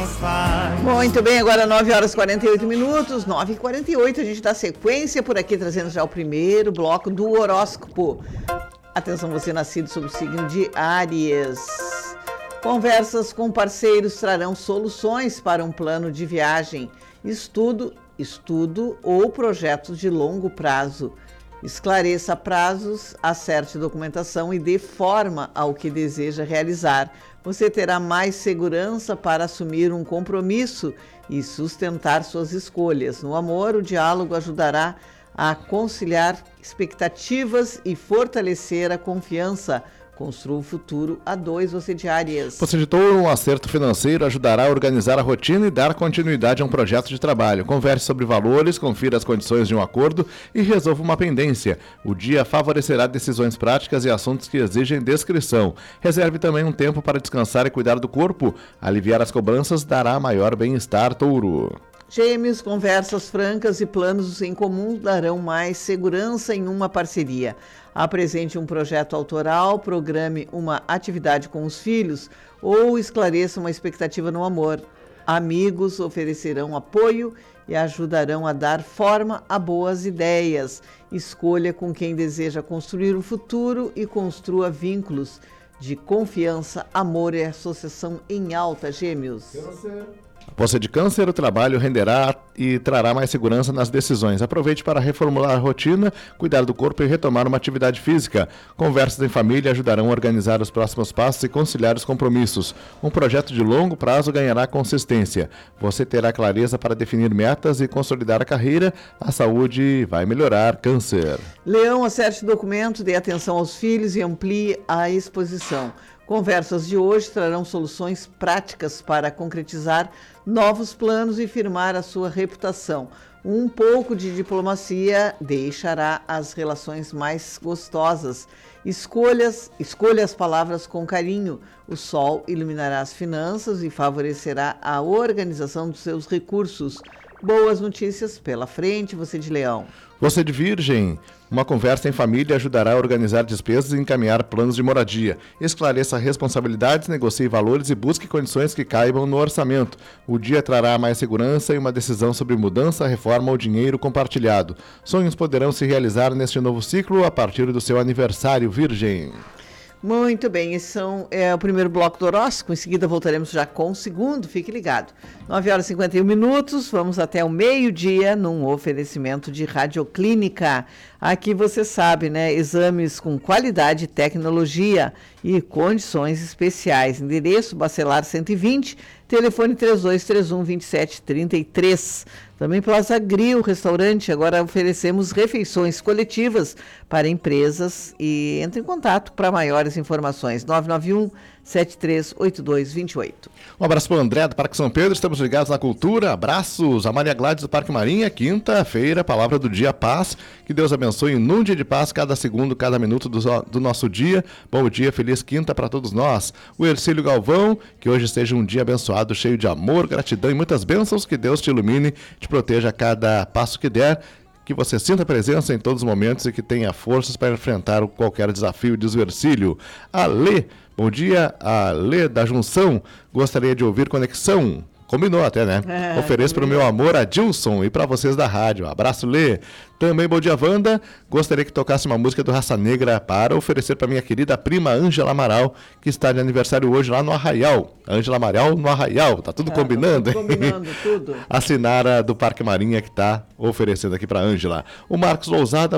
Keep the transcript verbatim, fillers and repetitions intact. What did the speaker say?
faz. Muito bem, agora nove horas e quarenta e oito minutos, nove e quarenta e oito, a gente dá sequência por aqui, trazendo já o primeiro bloco do horóscopo. Atenção, você nascido sob o signo de Áries. Conversas com parceiros trarão soluções para um plano de viagem, estudo, estudo ou projetos de longo prazo. Esclareça prazos, acerte documentação e dê forma ao que deseja realizar. Você terá mais segurança para assumir um compromisso e sustentar suas escolhas. No amor, o diálogo ajudará a conciliar expectativas e fortalecer a confiança. Construa o futuro a dois, você de Áries. Você de Touro, um acerto financeiro ajudará a organizar a rotina e dar continuidade a um projeto de trabalho. Converse sobre valores, confira as condições de um acordo e resolva uma pendência. O dia favorecerá decisões práticas e assuntos que exigem descrição. Reserve também um tempo para descansar e cuidar do corpo. Aliviar as cobranças dará maior bem-estar, Touro. Gêmeos, conversas francas e planos em comum darão mais segurança em uma parceria. Apresente um projeto autoral, programe uma atividade com os filhos ou esclareça uma expectativa no amor. Amigos oferecerão apoio e ajudarão a dar forma a boas ideias. Escolha com quem deseja construir o futuro e construa vínculos de confiança, amor e associação em alta, Gêmeos. Você de Câncer, o trabalho renderá e trará mais segurança nas decisões. Aproveite para reformular a rotina, cuidar do corpo e retomar uma atividade física. Conversas em família ajudarão a organizar os próximos passos e conciliar os compromissos. Um projeto de longo prazo ganhará consistência. Você terá clareza para definir metas e consolidar a carreira. A saúde vai melhorar, Câncer. Leão, acerte documento, dê atenção aos filhos e amplie a exposição. Conversas de hoje trarão soluções práticas para concretizar novos planos e firmar a sua reputação. Um pouco de diplomacia deixará as relações mais gostosas. Escolhas, escolha as palavras com carinho. O sol iluminará as finanças e favorecerá a organização dos seus recursos. Boas notícias pela frente, você de Leão. Você de Virgem, uma conversa em família ajudará a organizar despesas e encaminhar planos de moradia. Esclareça responsabilidades, negocie valores e busque condições que caibam no orçamento. O dia trará mais segurança e uma decisão sobre mudança, reforma ou dinheiro compartilhado. Sonhos poderão se realizar neste novo ciclo a partir do seu aniversário, Virgem. Muito bem, esse são, é o primeiro bloco do horóscopo, em seguida voltaremos já com o segundo, fique ligado. nove horas e cinquenta e um minutos, vamos até o meio-dia num oferecimento de Radioclínica. Aqui você sabe, né, exames com qualidade, tecnologia e condições especiais. Endereço Bacelar cento e vinte, telefone três dois três um, dois sete três três. Também Plaza Grill, restaurante, agora oferecemos refeições coletivas para empresas e entre em contato para maiores informações, nove nove um, sete três oito dois dois oito. Um abraço para o André do Parque São Pedro, estamos ligados na cultura, abraços a Maria Gladys do Parque Marinha, quinta-feira, palavra do dia, paz, que Deus abençoe num dia de paz, cada segundo, cada minuto do, do nosso dia, bom dia, feliz quinta para todos nós. O Ercílio Galvão, que hoje seja um dia abençoado, cheio de amor, gratidão e muitas bênçãos, que Deus te ilumine, te proteja a cada passo que der, que você sinta presença em todos os momentos e que tenha forças para enfrentar qualquer desafio, diz o Ercílio. Alê, bom dia, Alê da Junção, gostaria de ouvir Conexão. Combinou até, né? É, Ofereço para o meu amor a Dilson e para vocês da rádio. Abraço, Lê. Também, bom dia, Wanda. Gostaria que tocasse uma música do Raça Negra para oferecer para minha querida prima Ângela Amaral, que está de aniversário hoje lá no Arraial. Ângela Amaral no Arraial. Tá tudo é, combinando, tá tudo combinando, tudo. A Sinara do Parque Marinha que está oferecendo aqui para Ângela. O Marcos Lousada.